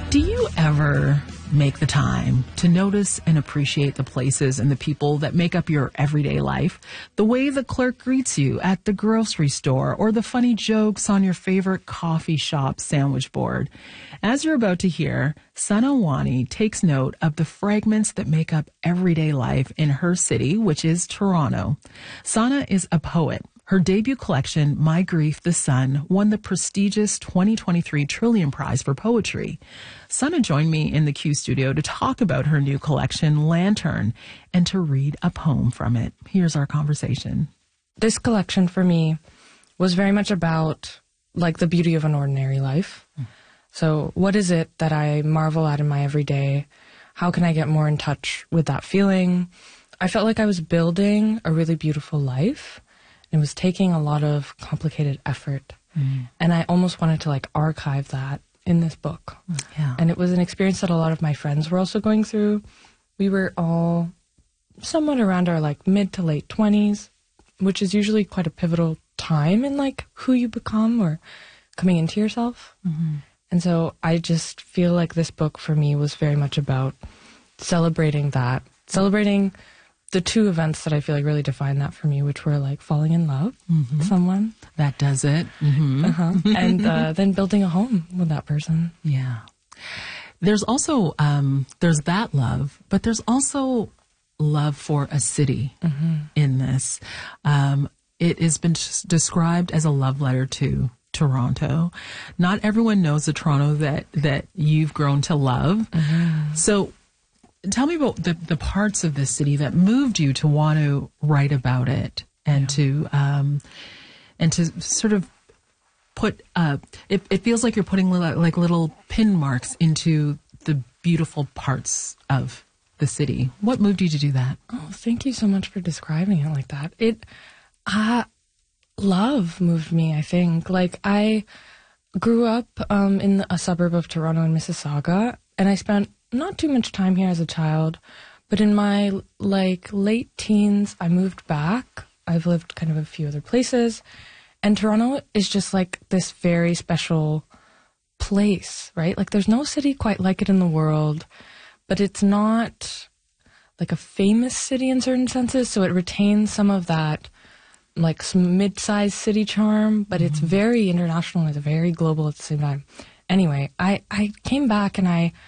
Do you ever make the time to notice and appreciate the places and the people that make up your everyday life? The way the clerk greets you at the grocery store, or the funny jokes on your favorite coffee shop sandwich board. As you're about to hear, Sana Wani takes note of the fragments that make up everyday life in her city, which is Toronto. Sana is a poet. Her debut collection, My Grief, the Sun, won the prestigious 2023 Trillium Prize for Poetry. Sana joined me in the Q studio to talk about her new collection, Lantern, and to read a poem from it. Here's our conversation. This collection for me was very much about like the beauty of an ordinary life. So what is it that I marvel at in my everyday? How can I get more in touch with that feeling? I felt like I was building a really beautiful life. It was taking a lot of complicated effort. And I almost wanted to like archive that in this book. Yeah. And it was an experience that a lot of my friends were also going through. We were all somewhat around our like mid to late 20s, which is usually quite a pivotal time in like who you become or coming into yourself. And so I just feel like this book for me was very much about celebrating that, celebrating the two events that I feel like really define that for me, which were like falling in love with someone. That does it. And then building a home with that person. Yeah. There's also, there's that love, but there's also love for a city in this. It has been described as a love letter to Toronto. Not everyone knows the Toronto that you've grown to love. So tell me about the parts of this city that moved you to want to write about it and to sort of put it feels like you're putting like little pin marks into the beautiful parts of the city. What moved you to do that? Oh, thank you so much for describing it like that. Love moved me, I think. Like I grew up in a suburb of Toronto in Mississauga, and I spent not too much time here as a child, but in my like late teens, I moved back. I've lived kind of a few other places, and Toronto is just like this very special place, right? Like there's no city quite like it in the world, but it's not like a famous city in certain senses, so it retains some of that like some mid-sized city charm, but it's very international and it's very global at the same time. Anyway, I came back and I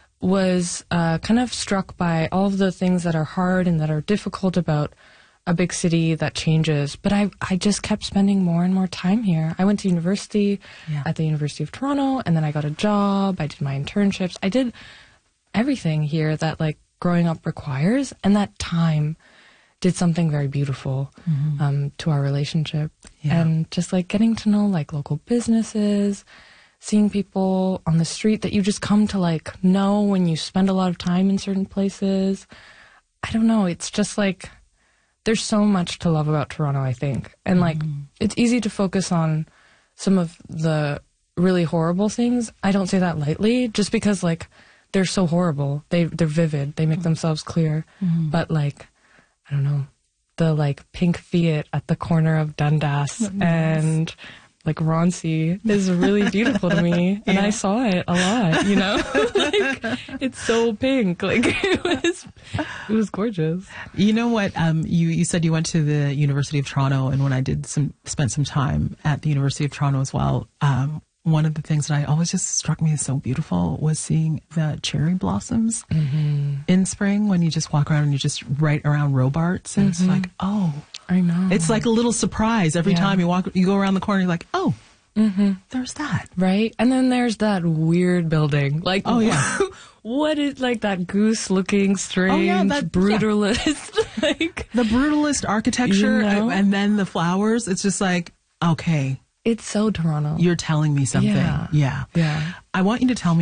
was kind of struck by all of the things that are hard and that are difficult about a big city that changes. But I just kept spending more and more time here. I went to university at the University of Toronto, and then I got a job. I did my internships. I did everything here that like growing up requires, and that time did something very beautiful to our relationship. And just like getting to know like local businesses, seeing people on the street that you just come to like know when you spend a lot of time in certain places. I don't know. It's just like there's so much to love about Toronto, I think. And like it's easy to focus on some of the really horrible things. I don't say that lightly just because like they're so horrible. They're vivid. They make themselves clear. But like, I don't know, the like pink Fiat at the corner of Dundas and like Roncy is really beautiful to me. And I saw it a lot, you know, like it's so pink. Like it was gorgeous. You know what? You said you went to the University of Toronto, and when I did spent some time at the University of Toronto as well, one of the things that I always just struck me as so beautiful was seeing the cherry blossoms in spring when you just walk around and you're just right around Robarts, and it's like, oh, I know. It's like a little surprise every time you go around the corner. You're like, oh, there's that, right? And then there's that weird building, like what is like that goose-looking, strange, brutalist, like the brutalist architecture, you know? and then the flowers. It's just like, okay. It's so Toronto. You're telling me something. Yeah. Yeah. I want you to tell me